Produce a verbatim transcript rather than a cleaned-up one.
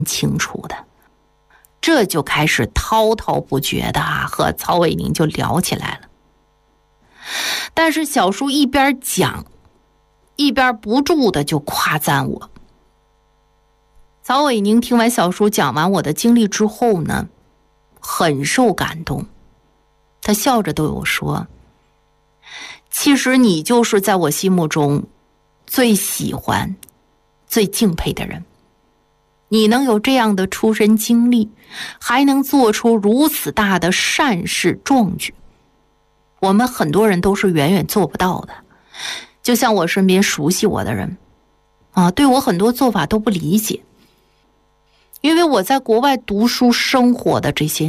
清楚的。这就开始滔滔不绝的啊，和曹伟宁就聊起来了。但是小叔一边讲，一边不住的就夸赞我。曹伟宁听完小叔讲完我的经历之后呢，很受感动，他笑着对我说，其实你就是在我心目中最喜欢最敬佩的人，你能有这样的出身经历，还能做出如此大的善事壮举，我们很多人都是远远做不到的。就像我身边熟悉我的人啊，对我很多做法都不理解，因为我在国外读书生活的这些